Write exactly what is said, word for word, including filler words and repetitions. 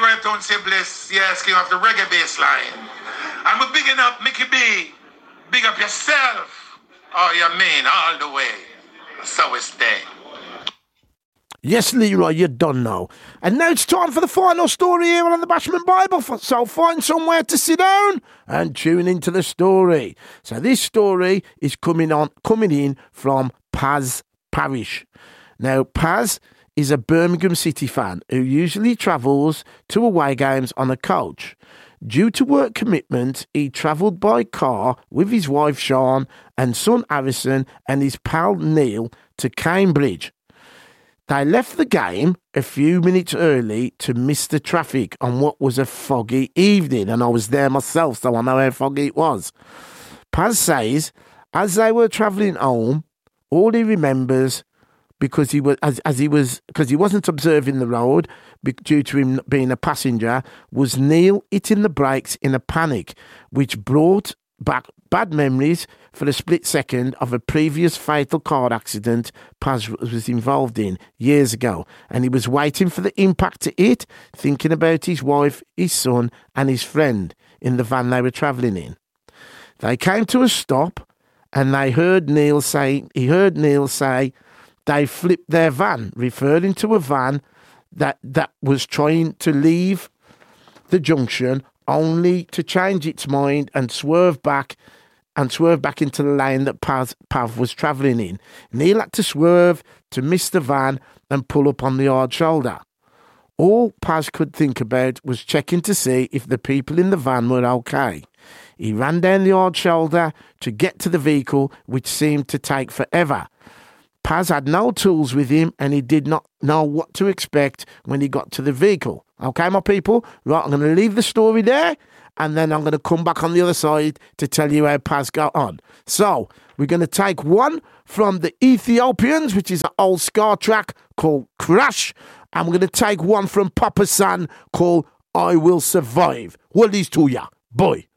Five Town Bliss, yes, king of the reggae bass line. And we're bigging up Mickey B. Big up yourself. Oh, you mean all the way. So it's there. Yes, Leroy, you're done now. And now it's time for the final story here on the Bashment Bible. So find somewhere to sit down and tune into the story. So this story is coming on, coming in from Paz Parish. Now, Paz is a Birmingham City fan who usually travels to away games on a coach. Due to work commitment, he travelled by car with his wife Sean and son Harrison and his pal Neil to Cambridge. They left the game a few minutes early to miss the traffic on what was a foggy evening, and I was there myself, so I know how foggy it was. Paz says, as they were travelling home, all he remembers, because he was as, as he was because he wasn't observing the road due to him being a passenger, was Neil hitting the brakes in a panic, which brought back bad memories for a split second of a previous fatal car accident Paz was involved in years ago, and he was waiting for the impact to hit, thinking about his wife, his son and his friend in the van they were travelling in. They came to a stop and they heard Neil say he heard Neil say they flipped their van, referring to a van that that was trying to leave the junction only to change its mind and swerve back and swerve back into the lane that Pav, Pav was travelling in. Neil had to swerve to miss the van and pull up on the hard shoulder. All Paz could think about was checking to see if the people in the van were okay. He ran down the hard shoulder to get to the vehicle, which seemed to take forever. Paz had no tools with him and he did not know what to expect when he got to the vehicle. Okay, my people? Right, I'm going to leave the story there and then I'm going to come back on the other side to tell you how Paz got on. So, we're going to take one from the Ethiopians, which is an old ska track called Crash, and we're going to take one from Papa San called I Will Survive. What are these two, ya? Boy.